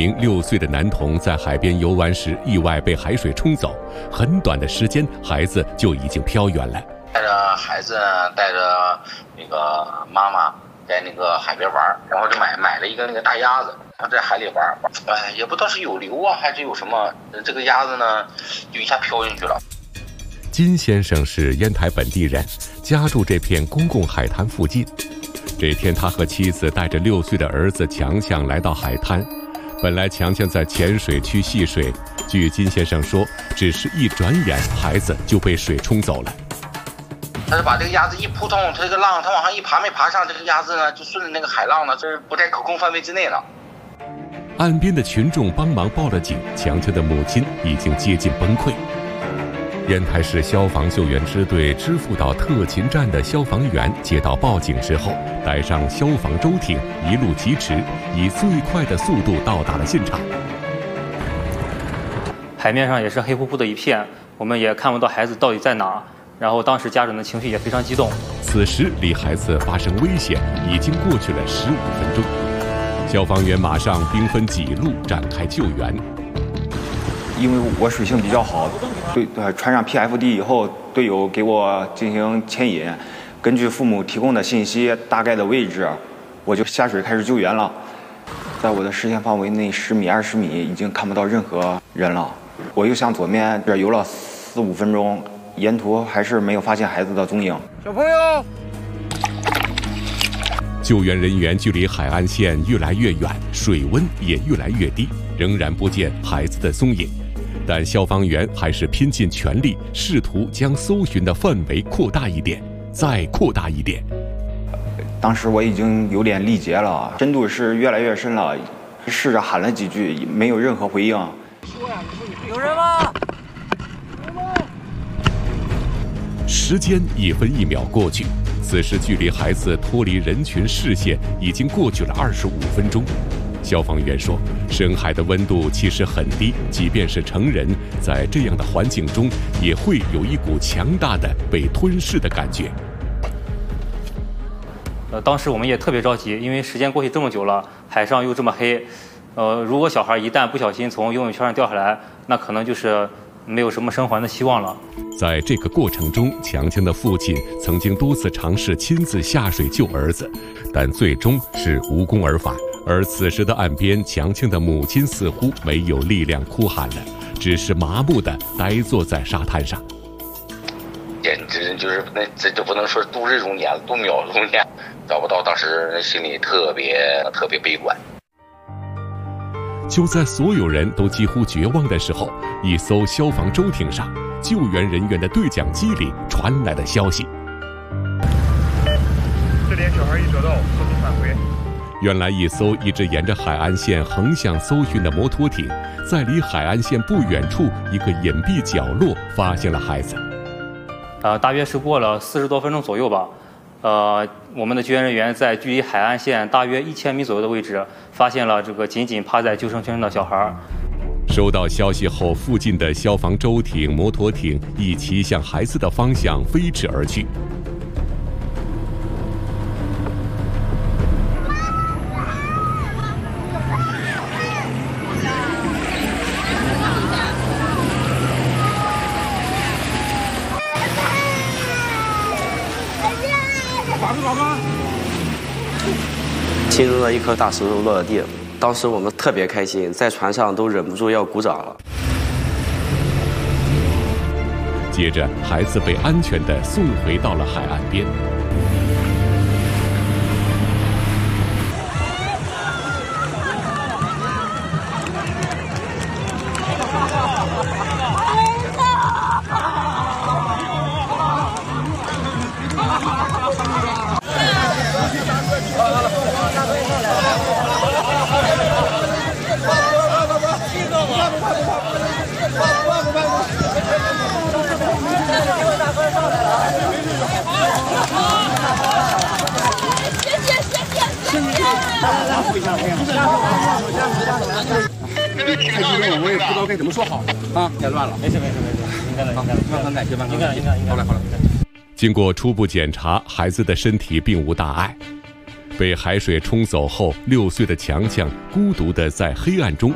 名6岁的男童在海边游玩时意外被海水冲走，很短的时间，孩子就已经飘远了。 带着孩子呢，带着那个妈妈在那个海边玩，然后就买了一个那个大鸭子，然后在海里玩，也不知道是有流啊还是有什么，这个鸭子呢就一下飘进去了。 金先生是烟台本地人，家住这片公共海滩附近。这天，他和妻子带着6岁的儿子强强来到海滩。本来强强在浅水区戏水，据金先生说，只是一转眼，孩子就被水冲走了。 他是把这个鸭子一扑通，他这个浪他往上一爬，没爬上，这个鸭子呢就顺着那个海浪呢，这是不在可控范围之内了。 岸边的群众帮忙报了警，强强的母亲已经接近崩溃。烟台市消防救援支队支付岛特勤站的消防员接到报警之后，带上消防舟艇一路疾驰，以最快的速度到达了现场。 海面上也是黑乎乎的一片，我们也看不到孩子到底在哪。然后当时家长的情绪也非常激动。 此时离孩子发生危险已经过去了15分钟，消防员马上兵分几路展开救援。 因为我水性比较好，穿上 PFD 以后，队友给我进行牵引，根据父母提供的信息大概的位置，我就下水开始救援了。在我的视线范围内10米、20米已经看不到任何人了。我又向左面这游了4、5分钟，沿途还是没有发现孩子的踪影。 小朋友， 救援人员距离海岸线越来越远，水温也越来越低，仍然不见孩子的踪影。但消防员还是拼尽全力，试图将搜寻的范围扩大一点，再扩大一点。 当时我已经有点力竭了，深度是越来越深了，试着喊了几句，没有任何回应。 有人吗？ 时间1分1秒过去，此时距离孩子脱离人群视线已经过去了25分钟。消防员说，深海的温度其实很低，即便是成人，在这样的环境中，也会有一股强大的被吞噬的感觉。 当时我们也特别着急，因为时间过去这么久了，海上又这么黑，如果小孩一旦不小心从游泳圈上掉下来，那可能就是没有什么生还的希望了。 在这个过程中，强强的父亲曾经多次尝试亲自下水救儿子，但最终是无功而返。而此时的岸边，强强的母亲似乎没有力量哭喊了，只是麻木地呆坐在沙滩上。 简直就是这就不能说度日如年了，度秒如年。找不到，当时心里特别悲观。 就在所有人都几乎绝望的时候，一艘消防舟艇上，救援人员的对讲机里传来的消息： 这点小孩已找到，和平返回。 原来一艘一直沿着海岸线横向搜寻的摩托艇，在离海岸线不远处一个隐蔽角落发现了孩子。 大约是过了40多分钟左右吧。我们的救援人员在距离海岸线大约1000米左右的位置，发现了这个紧紧趴在救生圈上的小孩。 收到消息后，附近的消防舟艇、摩托艇一齐向孩子的方向飞驰而去。 心中的一颗大石头落了地，当时我们特别开心，在船上都忍不住要鼓掌了。 接着，孩子被安全地送回到了海岸边。 太激动了，我也不知道该怎么说好啊！太乱了，没事，应该了，很感谢，好了。 经过初步检查，孩子的身体并无大碍。被海水冲走后，6岁的强强孤独地在黑暗中